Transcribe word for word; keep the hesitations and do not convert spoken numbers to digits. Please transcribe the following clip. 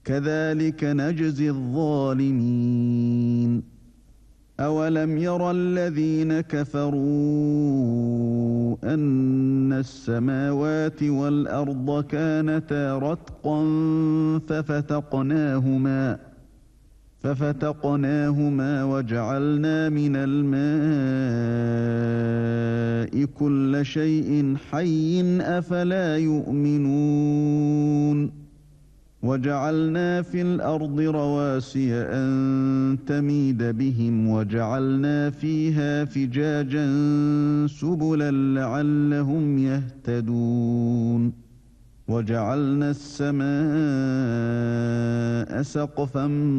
كذلك نجزي الظالمين أولم ير الذين كفروا أن السماوات والأرض كانتا رتقا ففتقناهما ففتقناهما وجعلنا من الماء كل شيء حي أفلا يؤمنون وجعلنا في الأرض رواسي أن تميد بهم وجعلنا فيها فجاجا سبلا لعلهم يهتدون وجعلنا السماء سقفا